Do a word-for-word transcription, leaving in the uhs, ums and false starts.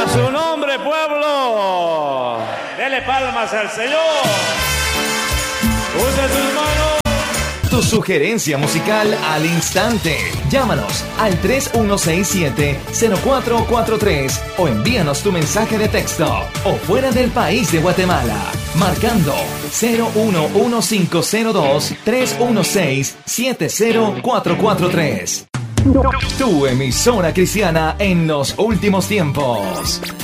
A su nombre, pueblo. Dele palmas al Señor. Use sus manos. Tu sugerencia musical al instante. Llámanos al tres uno seis siete, cero cuatro cuatro tres o envíanos tu mensaje de texto o fuera del país de Guatemala marcando cero uno uno cinco cero dos, tres uno seis, siete cero cuatro cuatro tres. Tu emisora cristiana en los últimos tiempos.